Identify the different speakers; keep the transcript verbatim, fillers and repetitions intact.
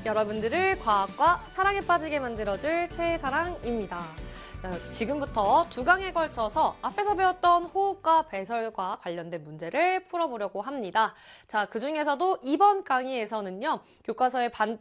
Speaker 1: 여러분들을 과학과 사랑에 빠지게 만들어줄 최사랑입니다. 지금부터 두 강에 걸쳐서 앞에서 배웠던 호흡과 배설과 관련된 문제를 풀어보려고 합니다. 자, 그 중에서도 이번 강의에서는요, 교과서의 반